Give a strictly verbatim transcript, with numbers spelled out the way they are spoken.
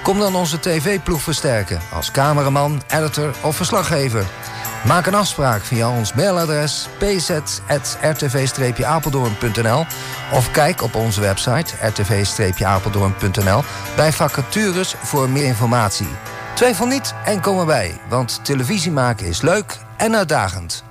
Kom dan onze tv-ploeg versterken als cameraman, editor of verslaggever. Maak een afspraak via ons mailadres p z at r t v streepje apeldoorn punt n l of kijk op onze website r t v streepje apeldoorn punt n l bij vacatures voor meer informatie. Twijfel niet en kom erbij, want televisie maken is leuk en uitdagend.